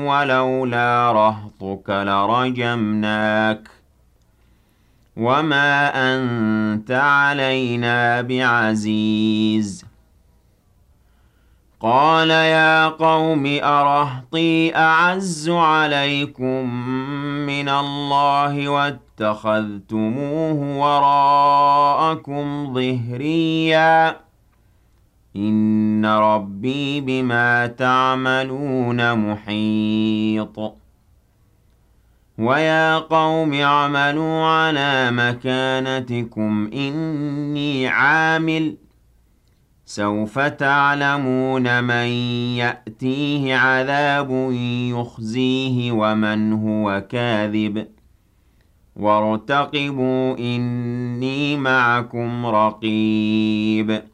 ولولا رهطك لرجمناك وما أنت علينا بعزيز قال يا قوم أرهطي أعز عليكم من الله واتخذتموه وراءكم ظهريا إن ربي بما تعملون محيط ويا قوم اعملوا على مكانتكم إني عامل سوف تعلمون من يأتيه عذاب يخزيه ومن هو كاذب وارتقبوا إني معكم رقيب